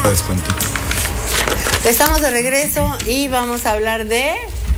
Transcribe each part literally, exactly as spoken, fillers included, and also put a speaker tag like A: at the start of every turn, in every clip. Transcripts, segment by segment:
A: descuento.
B: Estamos de regreso y vamos a hablar de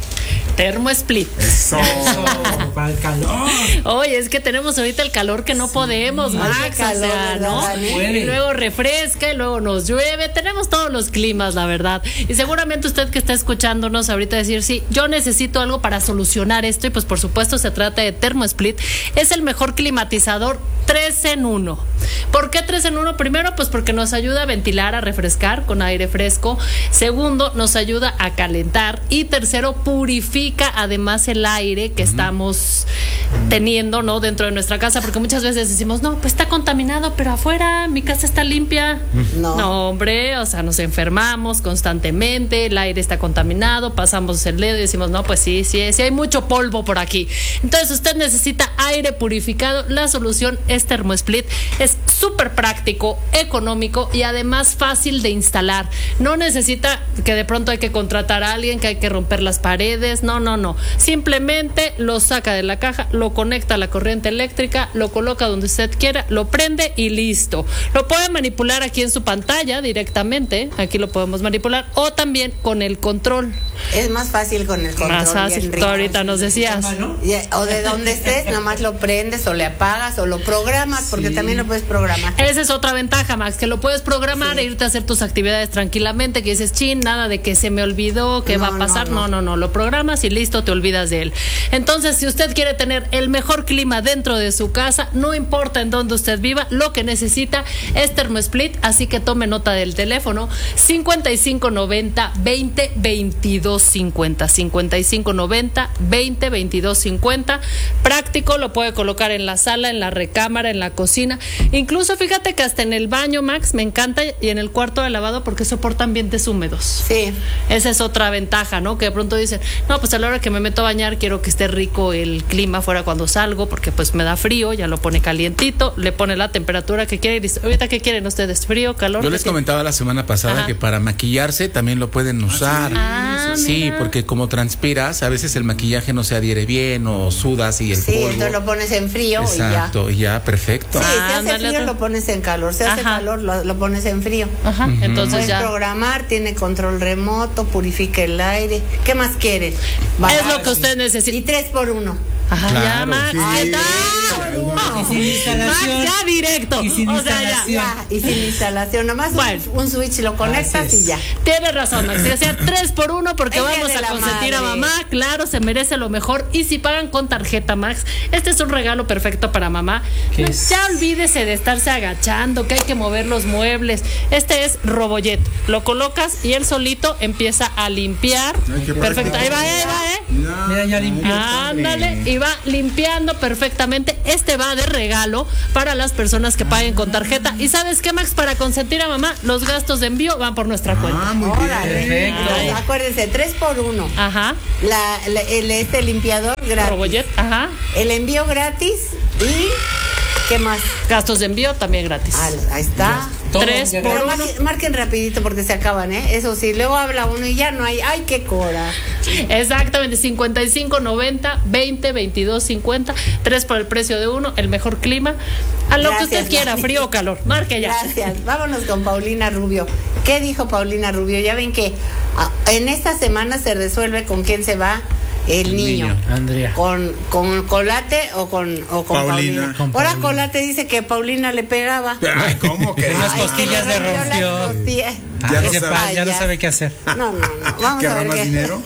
C: Termosplit.
A: Eso.
D: Para el calor.
C: Oye, es que tenemos ahorita el calor que no sí, podemos, Max, calor, o sea, ¿no? Y luego refresca y luego nos llueve. Tenemos todos los climas, la verdad. Y seguramente usted que está escuchándonos ahorita decir, sí, yo necesito algo para solucionar esto. Y pues por supuesto se trata de Termosplit. Es el mejor climatizador tres en uno. ¿Por qué tres en uno? Primero, pues porque nos ayuda a ventilar, a refrescar con aire fresco. Segundo, nos ayuda a calentar. Y tercero, purifica además el aire que estamos teniendo, ¿no? Dentro de nuestra casa, porque muchas veces decimos, no, pues está contaminado, pero afuera mi casa está limpia. No. No, hombre, o sea, nos enfermamos constantemente, el aire está contaminado, pasamos el dedo y decimos, no, pues sí, sí, sí hay mucho polvo por aquí. Entonces usted necesita aire purificado. La solución es Termosplit. Es súper práctico, económico y además fácil de instalar. No necesita que de pronto hay que contratar a alguien, que hay que romper las paredes. No, no, no. Simplemente lo saca de la caja, lo conecta a la corriente eléctrica, lo coloca donde usted quiera, lo prende y listo. Lo puede manipular aquí en su pantalla directamente. Aquí lo podemos manipular. O también con el control.
B: Es más fácil con el control.
C: Más fácil. Tú ahorita nos decías.
B: O de donde estés, nomás lo prendes o le apagas o lo programas, porque sí, también lo puedes programar.
C: Esa es otra ventaja, Max, que lo puedes programar, sí, e irte a hacer tus actividades tranquilamente, que dices, chin, nada de que se me olvidó, que no, va a pasar. No, no, no, no, lo programas y listo, te olvidas de él. Entonces, si usted quiere tener el mejor clima dentro de su casa, no importa en dónde usted viva, lo que necesita es Termosplit, así que tome nota del teléfono cincuenta y cinco noventa, veinte, veintidós cincuenta, cincuenta y cinco noventa, veinte, veintidós cincuenta. Práctico, lo puede colocar en la sala, en la recámara, en la cocina, incluso fíjate que hasta en el baño, Max, me encanta, y en el cuarto de lavado porque soporta ambientes húmedos.
B: Sí.
C: Esa es otra ventaja, ¿no? Que de pronto dicen, no, pues a la hora que me meto a bañar quiero que esté rico el clima fuera cuando salgo, porque pues me da frío, ya lo pone calientito, le pone la temperatura que quiere y dice, ahorita ¿qué quieren ustedes? ¿Frío, calor?
A: Yo les comentaba la semana pasada, ajá, que para maquillarse también lo pueden usar.
C: Ah,
A: sí,
C: mira,
A: porque como transpiras, a veces el maquillaje no se adhiere bien o sudas y el
B: sí,
A: polvo.
B: entonces lo pones en frío.
A: Exacto, y ya, y ya perfecto.
B: Sí,
C: ah,
B: si hace frío lo pones en calor, si hace
C: ajá,
B: calor lo, lo pones en frío.
C: Ajá, uh-huh, entonces
B: puedes
C: ya
B: programar, tiene control remoto, purifica el aire. ¿Qué más quieren? Vale.
C: Es lo que usted necesita.
B: Y tres por uno.
C: Ajá, claro, ya, Max,
A: sí,
C: ahí está.
D: Claro. Y sin instalación.
C: Max, ya directo.
D: Y sin
C: o sea,
D: instalación.
B: Ya, y sin instalación. Nomás bueno, un, un switch lo conectas y ya.
C: Tienes razón, Max. Que sea tres por uno porque
B: Ella
C: vamos a consentir
B: madre.
C: a mamá. Claro, se merece lo mejor. Y si pagan con tarjeta, Max, este es un regalo perfecto para mamá. No, ya olvídese de estarse agachando, que hay que mover los muebles. Este es Robojet. Lo colocas y él solito empieza a limpiar.
A: Ay,
C: perfecto. Ahí va, ahí va, ¿eh?
D: Ya. Mira, ya limpió.
C: Ándale, y va limpiando perfectamente. Este va de regalo para las personas que paguen con tarjeta. ¿Y sabes qué, Max? Para consentir a mamá, los gastos de envío van por nuestra cuenta.
A: Ah, muy bien.
D: Perfecto.
B: Ay, acuérdense, tres por uno.
C: Ajá.
B: La, la, el, este limpiador gratis.
C: Robojet, ajá.
B: El envío gratis y ¿qué más?
C: Gastos de envío también gratis.
B: Ah, ahí está.
C: Tres por
B: Pero
C: uno.
B: marquen, marquen rapidito porque se acaban, ¿eh? Eso sí, luego habla uno y ya no hay. ¡Ay, qué cora!
C: Exactamente, cincuenta y cinco noventa, veinte, veintidós cincuenta, tres por el precio de uno, el mejor clima. A lo
B: Gracias,
C: que usted quiera,
B: Mari.
C: frío o calor. Marque ya.
B: Gracias. Vámonos con Paulina Rubio. ¿Qué dijo Paulina Rubio? Ya ven que ah, en esta semana se resuelve con quién se va el niño.
D: niño, Andrea.
B: Con, con Colate o con, o con
A: Paulina.
B: Paulina.
D: Con
B: Ahora
D: Paulina.
B: Colate dice que Paulina le pegaba.
A: Ay, ¿cómo que?
D: Unas
B: Ay,
D: costillas
B: que le
D: le rompió.
B: las costillas.
D: Ah,
A: Ya
D: ese
A: no sabe.
D: pa- ya no
B: Ay,
D: sabe qué hacer.
B: No, no, no. Vamos a
A: ¿Querrá
B: ver
A: más
B: qué.
A: dinero?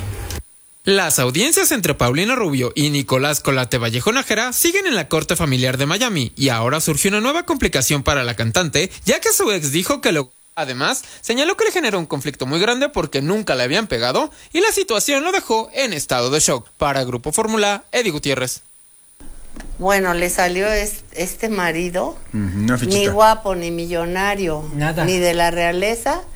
E: Las audiencias entre Paulina Rubio y Nicolás Colate Vallejo Nájera siguen en la corte familiar de Miami y ahora surgió una nueva complicación para la cantante, ya que su ex dijo que lo... Además, señaló que le generó un conflicto muy grande porque nunca le habían pegado y la situación lo dejó en estado de shock. Para Grupo Fórmula, Eddie Gutiérrez.
B: Bueno, le salió es- este marido,
A: Ujú, una fichita.
B: ni guapo, ni millonario,
D: Nada.
B: ni de la realeza,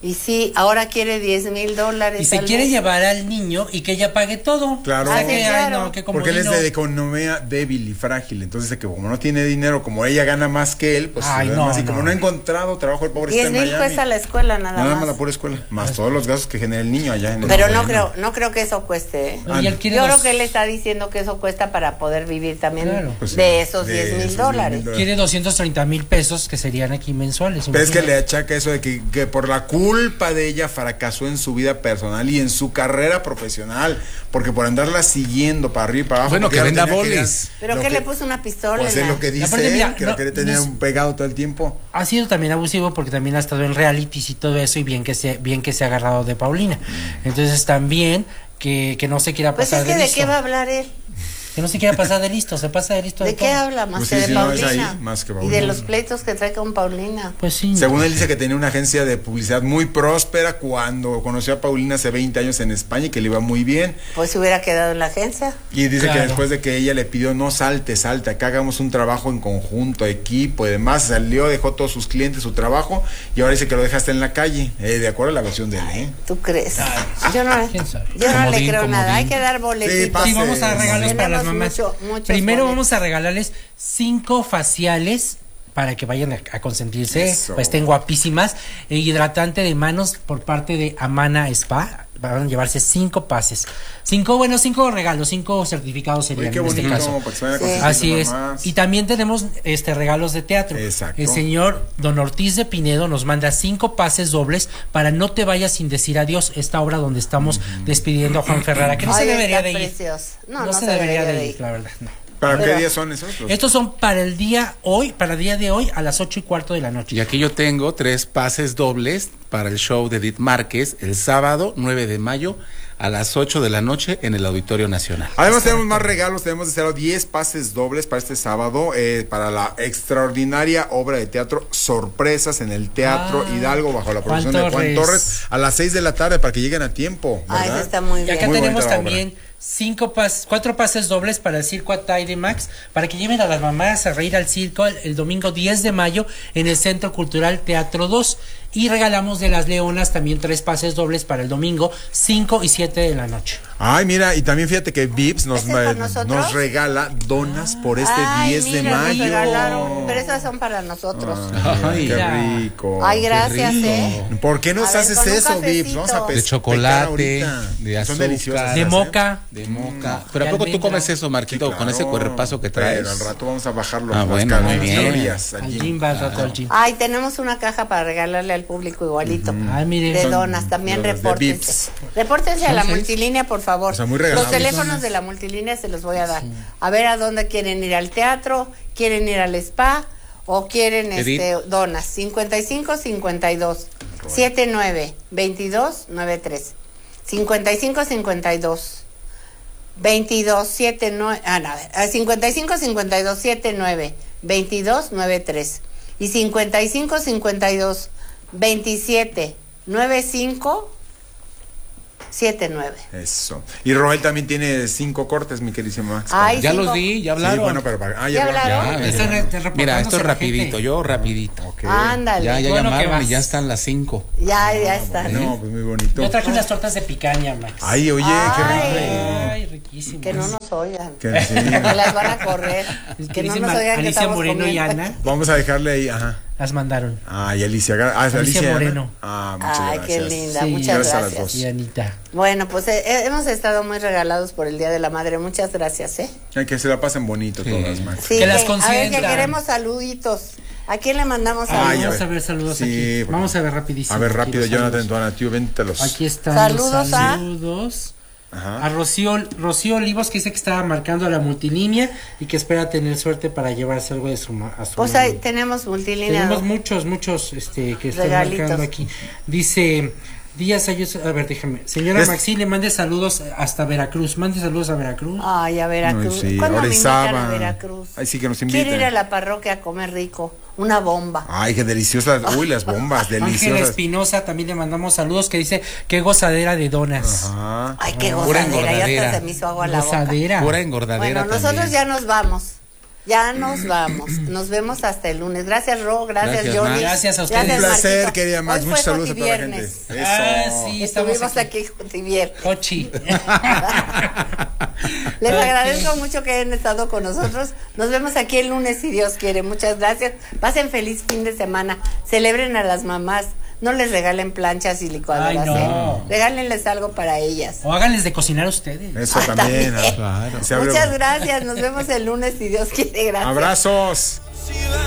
B: Y sí, ahora quiere diez mil dólares.
D: Y se quiere mes. llevar al niño y que ella pague todo.
F: Claro.
B: Ah, sí,
F: que,
B: claro.
F: Ay, no, que porque él es de economía débil y frágil. Entonces, que como no tiene dinero, como ella gana más que él, pues
D: Ay, no,
F: más, y
D: no.
F: como no ha encontrado trabajo, el pobre
B: diez mil cuesta la escuela, nada, nada más.
F: Nada más la pura escuela. Más todos los gastos que genera el niño allá en el
B: Pero no creo, no creo que eso cueste. ¿eh?
D: Ah,
B: Yo
D: dos...
B: creo que él está diciendo que eso cuesta para poder vivir también
D: claro.
B: pues, de esos diez mil dólares.
D: Quiere doscientos treinta mil pesos que serían aquí mensuales.
F: Pero es que le achaca eso de que, que por la culpa de ella fracasó en su vida personal y en su carrera profesional, porque por andarla siguiendo para arriba y para abajo.
A: Bueno, que venda bolis.
B: Pero que, que le puso una pistola.
F: Pues es lo que dice,
D: aparte, mira,
F: que
D: no,
F: lo quiere tener no, pegado todo el tiempo.
D: Ha sido también abusivo porque también ha estado en realities y todo eso, y bien que se, bien que se ha agarrado de Paulina. Entonces también que, que no se quiera
B: pues
D: pasar
B: es que
D: de
B: de
D: listo.
B: qué va a hablar él.
D: Que no se quiera pasar de listo, se pasa de listo.
B: ¿De,
D: de
B: qué
D: todo.
B: habla? Más
F: pues
B: que
F: sí,
B: de
F: si no
B: Paulina.
F: es ahí, más que Paulina.
B: Y de los pleitos que trae con Paulina.
D: Pues sí.
F: Según él dice que tenía una agencia de publicidad muy próspera cuando conoció a Paulina hace veinte años en España y que le iba muy bien.
B: Pues se hubiera quedado en la agencia.
F: Y dice
D: claro.
F: que después de que ella le pidió no salte, salte, acá hagamos un trabajo en conjunto, equipo y demás, salió, dejó todos sus clientes, su trabajo y ahora dice que lo dejaste en la calle, eh, de acuerdo a la versión de él, ¿eh?
B: ¿Tú crees? Yo no, yo no
A: Comodín,
B: le creo
A: comodín.
B: nada, hay que dar boletitos.
F: Sí,
D: Sí, vamos a regalos
B: Tenemos
D: para las mamás.
B: mucho, muchos
D: Primero
B: boletos.
D: vamos a regalarles cinco faciales para que vayan a, a consentirse,
F: Eso.
D: pues estén guapísimas. E hidratante de manos por parte de Amana Spa. Van a llevarse cinco pases. Cinco, bueno, cinco regalos, cinco certificados serían.
F: Oye, qué
D: en este
F: bonito,
D: caso.
F: para que se vayan a
B: Sí.
F: consentir
D: Así
F: sus
D: es.
F: mamás.
D: Y también tenemos este regalos de teatro.
F: Exacto.
D: El señor Don Ortiz de Pinedo nos manda cinco pases dobles para No te vayas sin decir adiós, esta obra donde estamos mm. despidiendo a Juan Ferrara, que no
B: Ay,
D: se debería
B: está
D: de ir.
B: precioso. No,
D: No,
B: no
D: se,
B: se
D: debería,
B: debería
D: de
B: de
D: ir,
B: ir.
D: la verdad, no.
F: ¿Para
B: Pero-
F: qué días son esos? Los-
D: Estos son para el día hoy, para el día de hoy a las ocho y cuarto de la noche.
A: Y aquí yo tengo tres pases dobles para el show de Edith Márquez el sábado nueve de mayo a las ocho de la noche en el Auditorio Nacional.
F: Además tenemos más regalos, tenemos de cero diez pases dobles para este sábado, eh, para la extraordinaria obra de teatro Sorpresas en el Teatro
D: Ah,
F: Hidalgo bajo la producción
D: Juan
F: de Juan
D: Torres.
F: Torres a las seis de la tarde para que lleguen a tiempo,
B: Ah,
F: ¿verdad?
B: eso está muy
D: Y
B: bien.
D: acá
F: Muy
D: tenemos
F: bonita la
D: también cinco pas, cuatro pases dobles para el circo Atay Max, para que lleven a las mamás a reír al circo el, el domingo diez de mayo en el Centro Cultural Teatro dos. Y regalamos de las Leonas también tres pases dobles para el domingo cinco y siete de la noche.
F: Ay, mira, y también fíjate que Vips nos,
B: ¿Ese es para
F: eh,
B: nosotros?
F: nos regala donas por este
B: Ay,
F: diez de
B: mira, nos
F: mayo.
B: regalaron, pero esas son para nosotros.
F: Ay, qué
D: Mira.
F: rico.
B: Ay,
F: qué
B: gracias,
F: rico.
B: ¿eh?
F: ¿Por qué nos
B: A ver,
F: haces
B: con un
F: eso, Vips?
B: cafecito.
F: Vamos a pe-
A: De chocolate,
F: pecar ahorita.
A: de
F: Son
A: azúcar.
F: deliciosas.
D: De
F: ¿eh?
D: moca.
A: De moca.
D: Mm,
A: ¿Pero a
D: de
A: poco tú
D: almendra.
A: comes eso, Marquito,
F: Sí,
A: con ese
F: claro,
A: cuerpazo que traes?
F: Pero al rato vamos a bajar los,
A: Ah,
F: las
A: bueno,
F: cal-
A: muy
F: las
A: bien.
F: calorías
D: Al
F: allí.
D: gym va al rato al gym.
B: Ay, tenemos una caja para regalarle al público igualito.
D: Ay, mire.
B: De
D: Son
B: donas, también
F: donas de
B: repórtense.
F: Vips.
B: Repórtense a la
D: Son seis.
B: multilínea, por favor.
F: O sea, muy
B: Los
F: regalables.
B: teléfonos de la multilínea se los voy a dar. A ver a dónde quieren ir, al teatro, quieren ir al spa o quieren
A: Edith.
B: este donas. cincuenta y cinco cincuenta y dos setenta y nueve veintidós noventa y tres. cincuenta y cinco cincuenta y dos veintidós setenta y nueve, ah, no, a ver, cincuenta y cinco cincuenta y dos setenta y nueve veintidós noventa y tres y cincuenta y cinco cincuenta y dos veintisiete noventa y cinco setenta y nueve.
F: Eso. Y Roel también tiene cinco cortes, mi queridísimo Max.
B: Ay,
A: Ya
B: cinco.
A: los di, ya
F: Sí,
A: hablaron.
F: bueno, pero para... Ah,
B: ¿Ya hablaron?
A: Ya,
D: Están
A: ya.
D: reportándose
A: Mira, esto es
D: la
A: rapidito,
D: gente.
A: yo rapidito.
F: Ok.
B: Ándale.
A: Ya, ya
D: Bueno, que
A: llamaron y
D: vas.
A: ya están las cinco.
B: Ya, ya está.
F: No, pues muy bonito.
D: Yo traje unas tortas de picaña, Max.
F: Ay, oye,
B: Ay.
F: qué rico.
D: Ay, riquísimas.
B: Que no nos oigan.
F: Que sí.
B: Que las van a correr. Que no nos
D: Queridísima
B: oigan que
D: Alicia
B: estamos
D: Moreno y
B: comiendo.
D: Ana
F: Vamos a dejarle ahí, ajá.
D: las mandaron.
F: Ay, Alicia. Ah, es
D: Alicia
F: Alicia Ana.
D: Moreno.
F: Ah, muchas
B: Ay,
F: gracias.
B: qué linda.
D: Sí.
B: Muchas
F: Gracias a las
B: gracias.
F: dos.
D: Y Anita.
B: Bueno, pues eh, hemos estado muy regalados por el Día de la Madre. Muchas gracias, ¿eh?
F: Ay, que se la pasen bonito
A: Sí.
F: todas, Max.
B: Sí,
D: Que las
B: a ver, que
D: consientan.
B: queremos saluditos. ¿A quién le mandamos
F: Ay,
B: saludos?
F: a
D: Vamos
F: ver.
D: a ver saludos
F: Sí,
D: aquí.
F: por
D: Vamos
F: favor.
D: a ver rapidísimo.
F: A ver,
D: aquí
F: rápido,
D: los
F: Jonathan,
D: saludos.
F: Tuana, tío, véntelos.
D: Aquí están
B: Saludos
D: los
B: a-
D: saludos.
F: Ajá.
D: A Rocío, Rocío Olivos, que dice que estaba marcando a la multilínea y que espera tener suerte para llevarse algo de su, ma- a su
B: Pues
D: mami.
B: ahí tenemos multilínea.
D: Tenemos
B: ¿no?
D: muchos, muchos este, que están
B: Regalitos.
D: marcando aquí. Dice Díaz Ayuso, a ver, déjame. Señora
F: Es-
D: Maxi, le mande saludos hasta Veracruz. Mande saludos a Veracruz.
B: Ay, a Veracruz.
F: Ay, sí,
B: ¿Cuándo me invitan
F: Orizaba.
B: a Veracruz?
F: Ay, sí, que nos
B: Quiero
F: inviten.
B: ir a la parroquia a comer rico. Una bomba.
F: Ay, qué deliciosas. Uy, las bombas,
D: Ángela
F: deliciosas.
D: Espinosa también le mandamos saludos, que dice qué gozadera de donas.
F: Ajá.
B: Ay, qué
A: Pura
B: gozadera. Ya
A: engordadera.
B: hasta se me hizo agua la boca.
D: Gozadera.
A: Pura engordadera
B: Bueno, nosotros
A: también.
B: ya nos vamos. Ya nos vamos. Nos vemos hasta el lunes. Gracias, Ro. Gracias,
A: Gracias,
B: Johnny.
A: Max.
D: Gracias a ustedes.
F: Un placer,
B: Marquito.
F: querida Max.
B: Hoy
F: Muchos
B: fue
F: saludos a toda la gente.
B: Jotiviernes.
F: Eso.
D: Ah, sí, estamos
B: Estuvimos
D: aquí.
B: aquí Jotiviernes.
D: Cochi.
B: Les
D: Ok.
B: agradezco mucho que hayan estado con nosotros. Nos vemos aquí el lunes si Dios quiere. Muchas gracias. Pasen feliz fin de semana. Celebren a las mamás. No les regalen planchas y licuadoras.
D: Ay, no.
B: ¿eh? Regálenles algo para ellas.
D: O háganles de cocinar ustedes.
F: Eso
B: Ah,
F: también.
B: también.
F: ah,
A: Claro.
F: se abre-
B: Muchas gracias. Nos vemos el lunes si Dios quiere. Gracias.
F: Abrazos.